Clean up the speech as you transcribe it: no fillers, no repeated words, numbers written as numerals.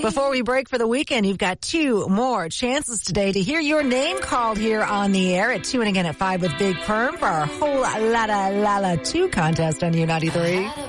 Before we break for the weekend, you've got 2 more chances today to hear your name called here on the air at 2 and again at 5 with Big Perm for our whole Lotta 2 contest on U93.